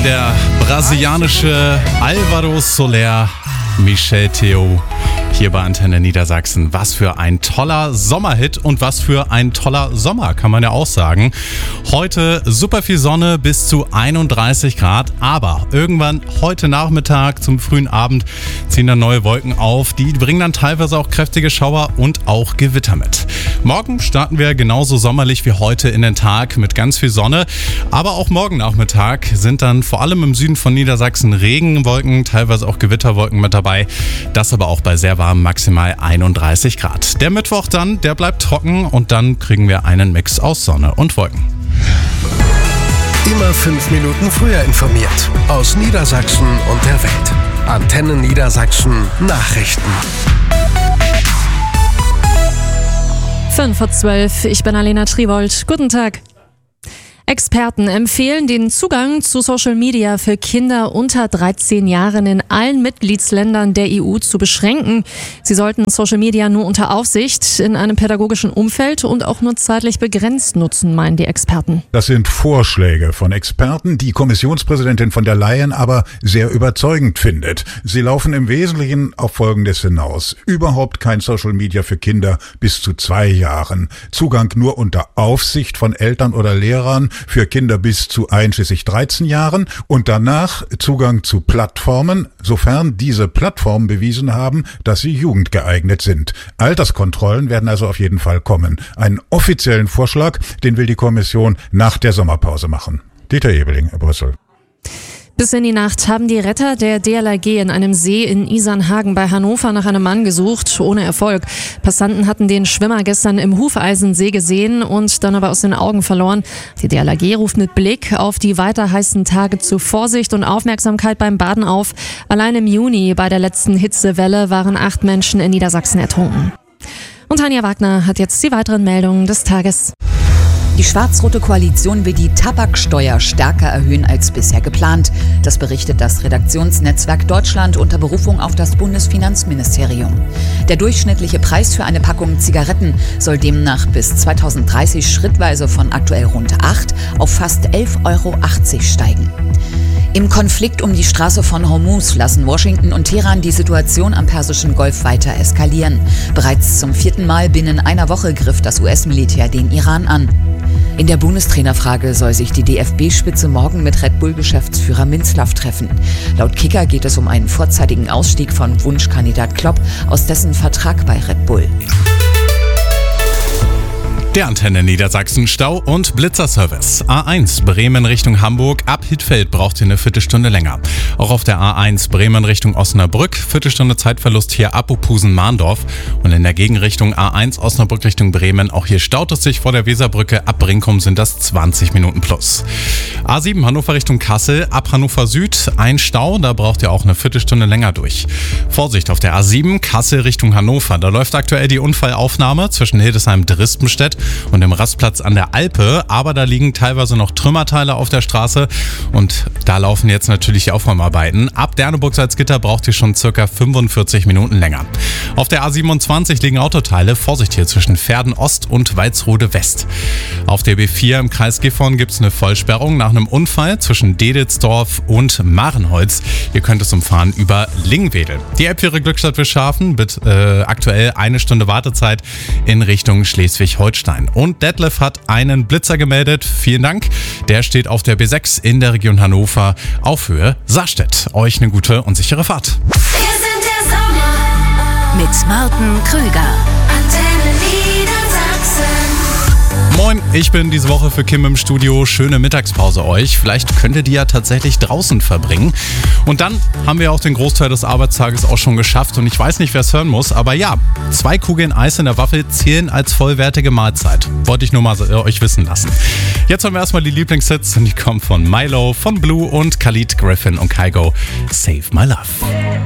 der brasilianische Álvaro Soler, Michel Theo, hier bei Antenne Niedersachsen. Was für ein toller Sommerhit und was für ein toller Sommer, kann man ja auch sagen. Heute super viel Sonne, bis zu 31 Grad, aber irgendwann heute Nachmittag zum frühen Abend ziehen dann neue Wolken auf. Die bringen dann teilweise auch kräftige Schauer und auch Gewitter mit. Morgen starten wir genauso sommerlich wie heute in den Tag mit ganz viel Sonne, aber auch morgen Nachmittag sind dann vor allem im Süden von Niedersachsen Regenwolken, teilweise auch Gewitterwolken mit dabei. Das aber auch bei sehr warm, maximal 31 Grad. Der Mittwoch dann, der bleibt trocken und dann kriegen wir einen Mix aus Sonne und Wolken. Immer 5 Minuten früher informiert. Aus Niedersachsen und der Welt. Antenne Niedersachsen Nachrichten. 5:12 Uhr, ich bin Alena Triwold. Guten Tag. Experten empfehlen, den Zugang zu Social Media für Kinder unter 13 Jahren in allen Mitgliedsländern der EU zu beschränken. Sie sollten Social Media nur unter Aufsicht, in einem pädagogischen Umfeld und auch nur zeitlich begrenzt nutzen, meinen die Experten. Das sind Vorschläge von Experten, die Kommissionspräsidentin von der Leyen aber sehr überzeugend findet. Sie laufen im Wesentlichen auf Folgendes hinaus. Überhaupt kein Social Media für Kinder bis zu 2 Jahren. Zugang nur unter Aufsicht von Eltern oder Lehrern für Kinder bis zu einschließlich 13 Jahren und danach Zugang zu Plattformen, sofern diese Plattformen bewiesen haben, dass sie jugendgeeignet sind. Alterskontrollen werden also auf jeden Fall kommen. Einen offiziellen Vorschlag, den will die Kommission nach der Sommerpause machen. Dieter Ebeling, Brüssel. Bis in die Nacht haben die Retter der DLRG in einem See in Isernhagen bei Hannover nach einem Mann gesucht, ohne Erfolg. Passanten hatten den Schwimmer gestern im Hufeisensee gesehen und dann aber aus den Augen verloren. Die DLRG ruft mit Blick auf die weiter heißen Tage zu Vorsicht und Aufmerksamkeit beim Baden auf. Allein im Juni bei der letzten Hitzewelle waren 8 Menschen in Niedersachsen ertrunken. Und Tanja Wagner hat jetzt die weiteren Meldungen des Tages. Die schwarz-rote Koalition will die Tabaksteuer stärker erhöhen als bisher geplant. Das berichtet das Redaktionsnetzwerk Deutschland unter Berufung auf das Bundesfinanzministerium. Der durchschnittliche Preis für eine Packung Zigaretten soll demnach bis 2030 schrittweise von aktuell rund 8 auf fast 11,80 € steigen. Im Konflikt um die Straße von Hormuz lassen Washington und Teheran die Situation am Persischen Golf weiter eskalieren. Bereits zum 4. Mal binnen einer Woche griff das US-Militär den Iran an. In der Bundestrainerfrage soll sich die DFB-Spitze morgen mit Red Bull-Geschäftsführer Minzlaff treffen. Laut Kicker geht es um einen vorzeitigen Ausstieg von Wunschkandidat Klopp aus dessen Vertrag bei Red Bull. Der Antenne Niedersachsen Stau- und Blitzerservice. A1 Bremen Richtung Hamburg. Ab Hittfeld braucht ihr eine Viertelstunde länger. Auch auf der A1 Bremen Richtung Osnabrück. Viertelstunde Zeitverlust hier ab Opusen-Mahndorf. Und in der Gegenrichtung A1 Osnabrück Richtung Bremen. Auch hier staut es sich vor der Weserbrücke. Ab Brinkum sind das 20 Minuten plus. A7 Hannover Richtung Kassel. Ab Hannover Süd ein Stau. Da braucht ihr auch eine Viertelstunde länger durch. Vorsicht auf der A7 Kassel Richtung Hannover. Da läuft aktuell die Unfallaufnahme zwischen Hildesheim-Drispenstedt und dem Rastplatz an der Alpe, aber da liegen teilweise noch Trümmerteile auf der Straße und da laufen jetzt natürlich die Aufräumarbeiten. Ab Derneburg-Salzgitter braucht ihr schon circa 45 Minuten länger. Auf der A27 liegen Autoteile, Vorsicht hier zwischen Verden Ost und Walsrode West. Auf der B4 im Kreis Gifhorn gibt es eine Vollsperrung nach einem Unfall zwischen Dedelsdorf und Marenholz. Ihr könnt es umfahren über Lingwedel. Die Elbphäre Glückstadt Bischhafen mit aktuell 1 Stunde Wartezeit in Richtung Schleswig-Holstein. Und Detlef hat einen Blitzer gemeldet. Vielen Dank. Der steht auf der B6 in der Region Hannover auf Höhe Sarstedt. Euch eine gute und sichere Fahrt. Wir sind der Sommer Mit Martin Krüger. Antenne Niedersachsen. Moin, ich bin diese Woche für Kim im Studio. Schöne Mittagspause euch. Vielleicht könnt ihr die ja tatsächlich draußen verbringen. Und dann haben wir auch den Großteil des Arbeitstages auch schon geschafft. Und ich weiß nicht, wer es hören muss, aber ja, 2 Kugeln Eis in der Waffel zählen als vollwertige Mahlzeit. Wollte ich nur mal euch wissen lassen. Jetzt haben wir erstmal die Lieblingshits und die kommen von Milo, von Blue und Khalid, Griffin und Kygo. Save My Love.